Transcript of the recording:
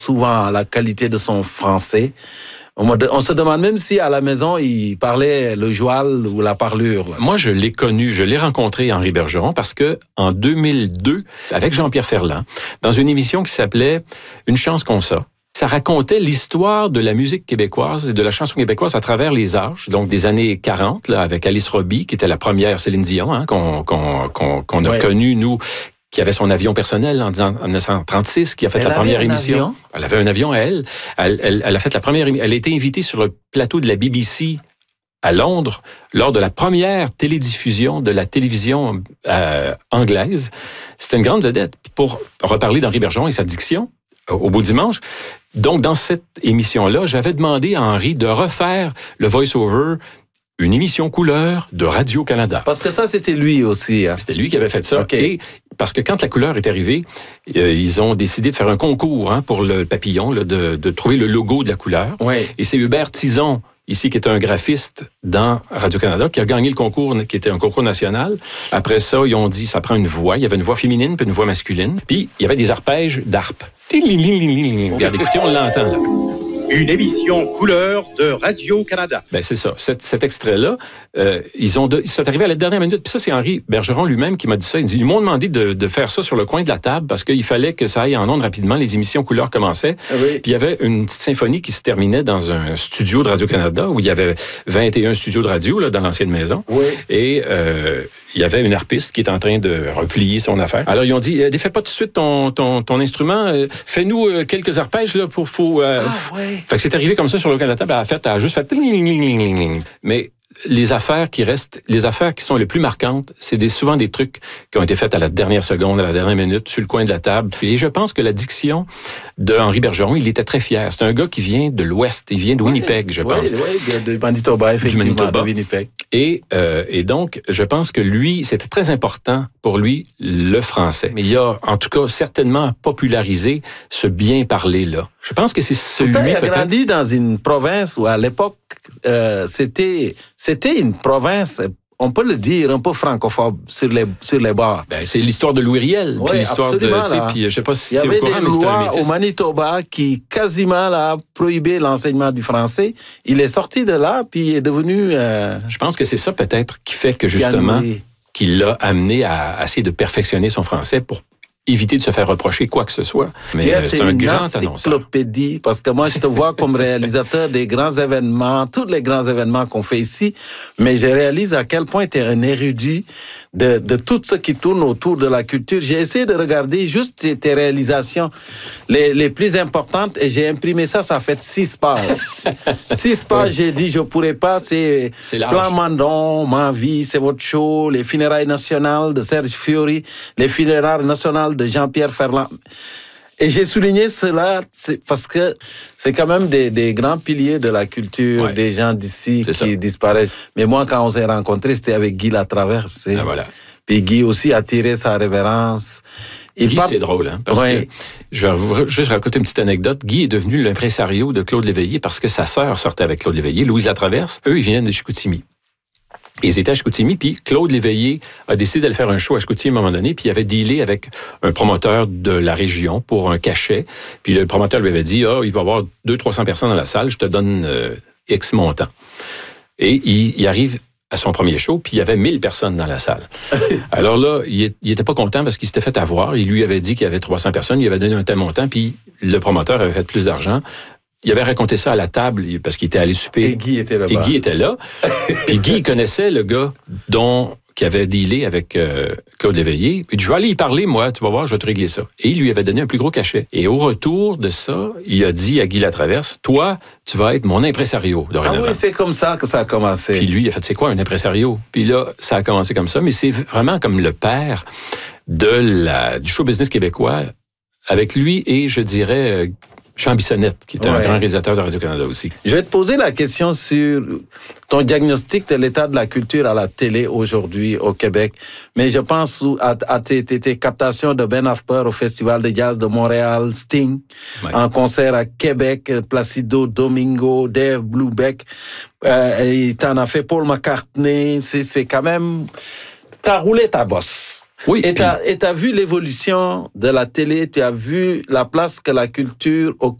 souvent la qualité de son français. On se demande même si à la maison, il parlait le joual ou la parlure. Là. Moi, je l'ai connu, je l'ai rencontré, Henri Bergeron, parce que en 2002, avec Jean-Pierre Ferland, dans une émission qui s'appelait « Une chance qu'on ça », ça racontait l'histoire de la musique québécoise et de la chanson québécoise à travers les âges, donc des années 40, là, avec Alice Robbie, qui était la première Céline Dion, hein, qu'on a connue, nous, qui avait son avion personnel en 1936, qui a fait la première émission. Avion? Elle avait un avion à elle. Elle a fait la première émission. Elle a été invitée sur le plateau de la BBC à Londres lors de la première télédiffusion de la télévision anglaise. C'était une grande vedette. Pour reparler d'Henri Bergeron et sa diction, au beau dimanche. Donc, dans cette émission-là, j'avais demandé à Henri de refaire le voice-over, une émission couleur de Radio-Canada. Parce que ça, c'était lui aussi. Hein? C'était lui qui avait fait ça. Okay. Et parce que quand la couleur est arrivée, ils ont décidé de faire un concours pour le papillon, là, de trouver le logo de la couleur. Oui. Et c'est Hubert Tison, ici, qui est un graphiste dans Radio-Canada, qui a gagné le concours, qui était un concours national. Après ça, ils ont dit, ça prend une voix. Il y avait une voix féminine puis une voix masculine. Puis, il y avait des arpèges d'harpe. Regardez, écoutez, on l'entend, là. Une émission couleur de Radio-Canada. Ben c'est ça. Cet extrait-là, ils sont arrivés à la dernière minute. Puis ça, c'est Henri Bergeron lui-même qui m'a dit ça. Ils m'ont demandé de faire ça sur le coin de la table parce qu'il fallait que ça aille en ondes rapidement. Les émissions couleur commençaient. Oui. Puis il y avait une petite symphonie qui se terminait dans un studio de Radio-Canada où il y avait 21 studios de radio là, dans l'ancienne maison. Oui. Et il y avait une harpiste qui est en train de replier son affaire. Alors, ils ont dit, défais pas tout de suite ton instrument, fais-nous quelques arpèges, là, ouais. Fait que c'est arrivé comme ça sur le coin de la table, elle a juste fait... Mais les affaires qui sont les plus marquantes, c'est souvent des trucs qui ont été faits à la dernière seconde, à la dernière minute, sur le coin de la table. Et je pense que la diction de Henri Bergeron, il était très fier. C'est un gars qui vient de l'Ouest, il vient de Winnipeg, je pense. Oui, de Manitoba, effectivement, du Manitoba. de Winnipeg. Et donc, je pense que lui, c'était très important pour lui, le français. Mais il a, en tout cas, certainement popularisé ce bien parler-là. Je pense que c'est celui, il a peut-être... grandi dans une province où, à l'époque, c'était une province, on peut le dire, un peu francophobe sur les bords. Ben, c'est l'histoire de Louis Riel. Oui, puis l'histoire de... Puis je sais pas si tu es au courant, mais c'est un Il y avait des lois métis. au Manitoba qui quasiment là, prohibaient l'enseignement du français. Il est sorti de là, puis il est devenu... Je pense que c'est ça peut-être qui fait que justement, qu'il l'a amené à essayer de perfectionner son français pour éviter de se faire reprocher quoi que ce soit. Mais c'est un grand annonceur. Encyclopédie, parce que moi, je te vois comme réalisateur des grands événements, tous les grands événements qu'on fait ici, mais je réalise à quel point tu es un érudit de tout ce qui tourne autour de la culture. J'ai essayé de regarder juste tes réalisations les plus importantes et j'ai imprimé ça fait 6 pages. 6 pages, oui. J'ai dit, je pourrais pas, c'est Plan Mandon, Ma vie, c'est votre show, les funérailles nationales de Serge Fiori, les funérailles nationales de Jean-Pierre Ferland. Et j'ai souligné cela parce que c'est quand même des grands piliers de la culture, ouais. Des gens d'ici qui disparaissent. Mais moi, quand on s'est rencontrés, c'était avec Guy Latraverse. Ah, voilà. Puis Guy aussi a tiré sa révérence. Guy, c'est drôle, hein, parce que je vais vous juste raconter une petite anecdote. Guy est devenu l'impresario de Claude Léveillé parce que sa sœur sortait avec Claude Léveillé, Louise Latraverse. Eux, ils viennent de Chicoutimi. Ils étaient à Chicoutimi, puis Claude Léveillé a décidé d'aller faire un show à Chicoutimi à un moment donné, puis il avait dealé avec un promoteur de la région pour un cachet. Puis le promoteur lui avait dit, il va y avoir 200-300 personnes dans la salle, je te donne X montant. Et il arrive à son premier show, puis il y avait 1000 personnes dans la salle. Alors là, il était pas content parce qu'il s'était fait avoir. Il lui avait dit qu'il y avait 300 personnes, il avait donné un tel montant, puis le promoteur avait fait plus d'argent. Il avait raconté ça à la table parce qu'il était allé souper. Et Guy était là-bas. Et Guy était là. Puis Guy connaissait le gars qui avait dealé avec Claude Léveillé. Puis je vais aller y parler, moi, tu vas voir, je vais te régler ça. Et il lui avait donné un plus gros cachet. Et au retour de ça, il a dit à Guy Latraverse, toi, tu vas être mon impresario dorénavant. Ah oui, c'est comme ça que ça a commencé. Puis lui, il a fait, c'est quoi un impresario? Puis là, ça a commencé comme ça. Mais c'est vraiment comme le père du show business québécois. Avec lui et, je dirais... Jean Bissonnette, qui est un grand réalisateur de Radio-Canada aussi. Je vais te poser la question sur ton diagnostic de l'état de la culture à la télé aujourd'hui au Québec. Mais je pense à tes captations de Ben Harper au Festival de jazz de Montréal, Sting, en concert à Québec, Placido Domingo, Dave Brubeck. Il t'en a fait Paul McCartney. C'est quand même... T'as roulé ta bosse. Oui. Et t'as vu l'évolution de la télé, tu as vu la place que la culture occupe